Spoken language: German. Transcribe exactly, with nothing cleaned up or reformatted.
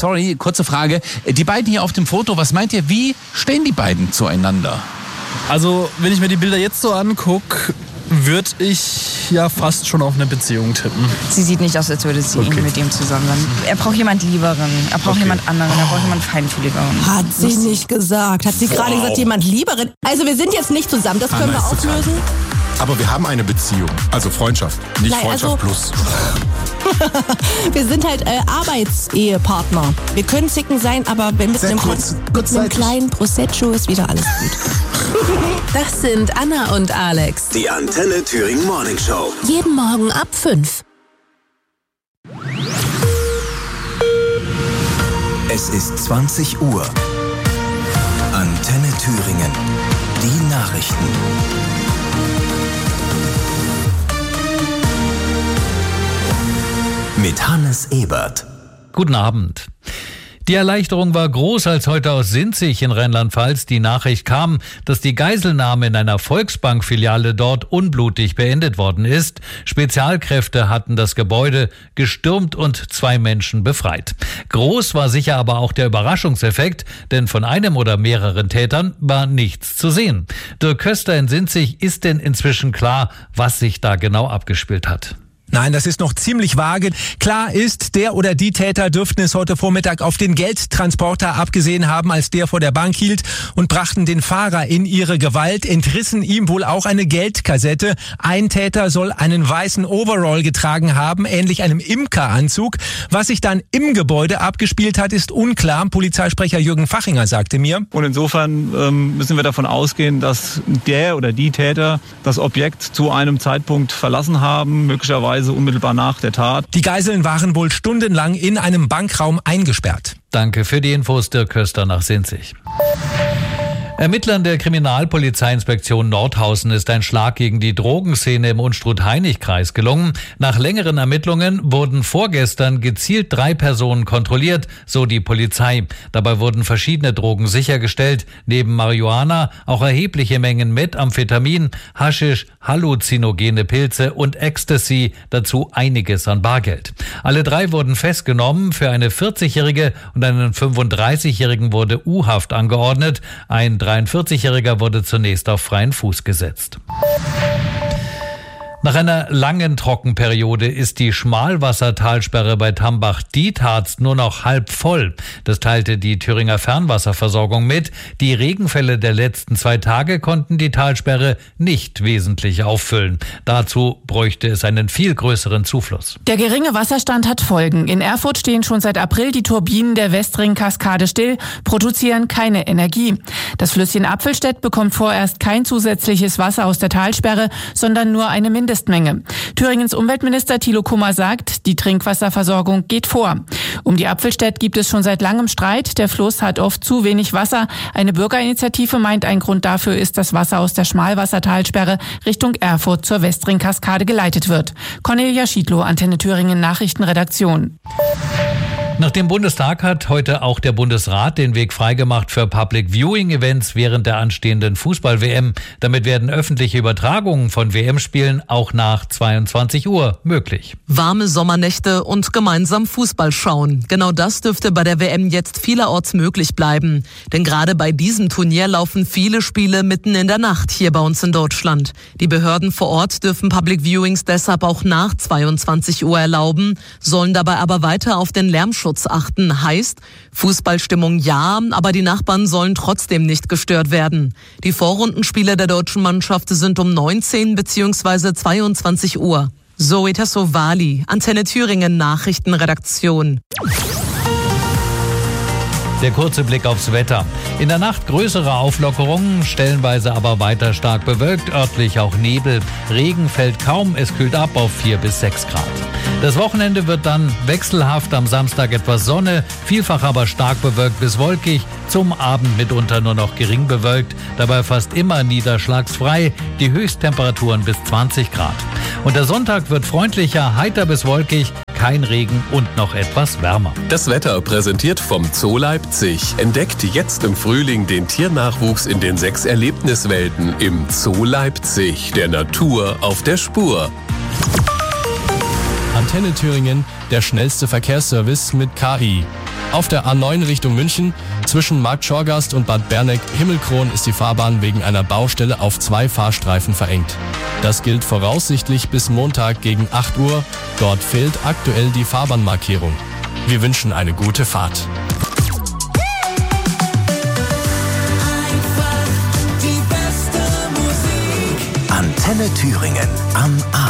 sorry, kurze Frage. Die beiden hier auf dem Foto, was meint ihr, wie stehen die beiden zueinander? Also, wenn ich mir die Bilder jetzt so angucke, würde ich ja fast schon auf eine Beziehung tippen. Sie sieht nicht aus, als würde sie Okay. mit ihm zusammen sein. Er braucht jemand Lieberen, er braucht Okay. jemand anderen, er braucht jemand Feinfühligeren. Hat sie nicht gesagt. Hat sie Wow. gerade gesagt, jemand Lieberen? Also wir sind jetzt nicht zusammen, das können Anna wir ist total- auflösen. Aber wir haben eine Beziehung, also Freundschaft, nicht Nein, Freundschaft also- plus. Wir sind halt äh, Arbeitsehepartner. Wir können zicken sein, aber wenn mit Sehr einem, kurz- mit einem kurzzeitig. kleinen Prosecco ist wieder alles gut. Das sind Anna und Alex. Die Antenne Thüringen Morning Show. Jeden Morgen ab fünf. Es ist zwanzig Uhr. Antenne Thüringen. Die Nachrichten. Mit Hannes Ebert. Guten Abend. Die Erleichterung war groß, als heute aus Sinzig in Rheinland-Pfalz die Nachricht kam, dass die Geiselnahme in einer Volksbank-Filiale dort unblutig beendet worden ist. Spezialkräfte hatten das Gebäude gestürmt und zwei Menschen befreit. Groß war sicher aber auch der Überraschungseffekt, denn von einem oder mehreren Tätern war nichts zu sehen. Dirk Köster in Sinzig, ist denn inzwischen klar, was sich da genau abgespielt hat? Nein, das ist noch ziemlich vage. Klar ist, der oder die Täter dürften es heute Vormittag auf den Geldtransporter abgesehen haben, als der vor der Bank hielt, und brachten den Fahrer in ihre Gewalt, entrissen ihm wohl auch eine Geldkassette. Ein Täter soll einen weißen Overall getragen haben, ähnlich einem Imkeranzug. Was sich dann im Gebäude abgespielt hat, ist unklar. Polizeisprecher Jürgen Fachinger sagte mir: Und insofern ähm, müssen wir davon ausgehen, dass der oder die Täter das Objekt zu einem Zeitpunkt verlassen haben, möglicherweise unmittelbar nach der Tat. Die Geiseln waren wohl stundenlang in einem Bankraum eingesperrt. Danke für die Infos, Dirk Köster nach Sinzig. Ermittlern der Kriminalpolizeiinspektion Nordhausen ist ein Schlag gegen die Drogenszene im Unstrut-Hainich-Kreis gelungen. Nach längeren Ermittlungen wurden vorgestern gezielt drei Personen kontrolliert, so die Polizei. Dabei wurden verschiedene Drogen sichergestellt, neben Marihuana auch erhebliche Mengen Methamphetamin, Haschisch, halluzinogene Pilze und Ecstasy, dazu einiges an Bargeld. Alle drei wurden festgenommen, für eine vierzigjährige und einen fünfunddreißigjährigen wurde U-Haft angeordnet. Ein dreiundvierzigjähriger wurde zunächst auf freien Fuß gesetzt. Nach einer langen Trockenperiode ist die Schmalwassertalsperre bei Tambach-Dietharz nur noch halb voll. Das teilte die Thüringer Fernwasserversorgung mit. Die Regenfälle der letzten zwei Tage konnten die Talsperre nicht wesentlich auffüllen. Dazu bräuchte es einen viel größeren Zufluss. Der geringe Wasserstand hat Folgen. In Erfurt stehen schon seit April die Turbinen der Westring-Kaskade still, produzieren keine Energie. Das Flüsschen Apfelstedt bekommt vorerst kein zusätzliches Wasser aus der Talsperre, sondern nur eine Mindestmenge. Thüringens Umweltminister Thilo Kummer sagt, die Trinkwasserversorgung geht vor. Um die Apfelstedt gibt es schon seit langem Streit. Der Fluss hat oft zu wenig Wasser. Eine Bürgerinitiative meint, ein Grund dafür ist, dass Wasser aus der Schmalwassertalsperre Richtung Erfurt zur Westring-Kaskade geleitet wird. Cornelia Schiedlow, Antenne Thüringen Nachrichtenredaktion. Nach dem Bundestag hat heute auch der Bundesrat den Weg freigemacht für Public-Viewing-Events während der anstehenden Fußball-W M. Damit werden öffentliche Übertragungen von W M-Spielen auch nach zweiundzwanzig Uhr möglich. Warme Sommernächte und gemeinsam Fußball schauen. Genau das dürfte bei der W M jetzt vielerorts möglich bleiben. Denn gerade bei diesem Turnier laufen viele Spiele mitten in der Nacht hier bei uns in Deutschland. Die Behörden vor Ort dürfen Public-Viewings deshalb auch nach zweiundzwanzig Uhr erlauben, sollen dabei aber weiter auf den Lärmschutz achten. Heißt, Fußballstimmung ja, aber die Nachbarn sollen trotzdem nicht gestört werden. Die Vorrundenspiele der deutschen Mannschaft sind um neunzehn bzw. zweiundzwanzig Uhr. Zoe Tassovali, Antenne Thüringen Nachrichtenredaktion. Der kurze Blick aufs Wetter. In der Nacht größere Auflockerungen, stellenweise aber weiter stark bewölkt, örtlich auch Nebel. Regen fällt kaum, es kühlt ab auf vier bis sechs Grad. Das Wochenende wird dann wechselhaft, am Samstag etwas Sonne, vielfach aber stark bewölkt bis wolkig, zum Abend mitunter nur noch gering bewölkt, dabei fast immer niederschlagsfrei, die Höchsttemperaturen bis zwanzig Grad. Und der Sonntag wird freundlicher, heiter bis wolkig, kein Regen und noch etwas wärmer. Das Wetter präsentiert vom Zoo Leipzig. Entdeckt jetzt im Frühling den Tiernachwuchs in den sechs Erlebniswelten im Zoo Leipzig. Der Natur auf der Spur. Antenne Thüringen, der schnellste Verkehrsservice mit K I. Auf der A neun Richtung München, zwischen Markt Schorgast und Bad Berneck-Himmelkron ist die Fahrbahn wegen einer Baustelle auf zwei Fahrstreifen verengt. Das gilt voraussichtlich bis Montag gegen acht Uhr. Dort fehlt aktuell die Fahrbahnmarkierung. Wir wünschen eine gute Fahrt. Antenne Thüringen am Abend.